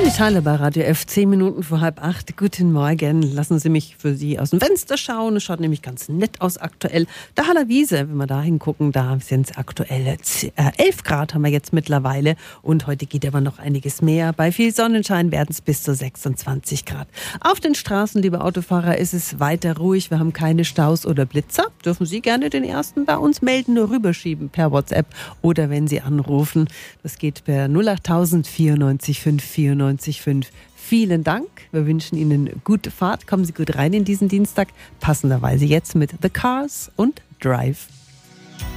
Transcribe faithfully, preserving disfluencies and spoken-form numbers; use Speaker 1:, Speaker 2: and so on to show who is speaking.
Speaker 1: Thaler bei Radio F, zehn Minuten vor halb acht. Guten Morgen. Lassen Sie mich für Sie aus dem Fenster schauen. Es schaut nämlich ganz nett aus aktuell. Der Haller Wiese, wenn wir da hingucken, da sind es aktuell elf Grad haben wir jetzt mittlerweile. Und heute geht aber noch einiges mehr. Bei viel Sonnenschein werden es bis zu sechsundzwanzig Grad. Auf den Straßen, liebe Autofahrer, ist es weiter ruhig. Wir haben keine Staus oder Blitzer. Dürfen Sie gerne den ersten bei uns melden, nur rüberschieben per WhatsApp oder wenn Sie anrufen. Das geht per null acht tausend vierundneunzig fünf vierundneunzig fünf. Vielen Dank. Wir wünschen Ihnen gute Fahrt. Kommen Sie gut rein in diesen Dienstag. Passenderweise jetzt mit The Cars und Drive.